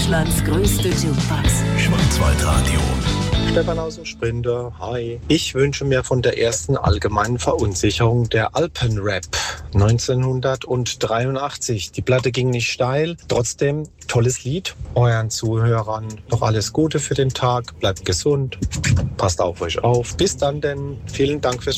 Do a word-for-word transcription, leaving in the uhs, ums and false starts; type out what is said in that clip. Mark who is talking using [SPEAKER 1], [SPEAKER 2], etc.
[SPEAKER 1] Deutschlands größte Jukebox.
[SPEAKER 2] Schwarzwaldradio.
[SPEAKER 3] Stefan aus dem Sprinter, hi. Ich wünsche mir von der ersten allgemeinen Verunsicherung der Alpenrap neunzehnhundertdreiundachtzig. Die Platte ging nicht steil, trotzdem tolles Lied. Euren Zuhörern noch alles Gute für den Tag, bleibt gesund, passt auf euch auf. Bis dann denn, vielen Dank fürs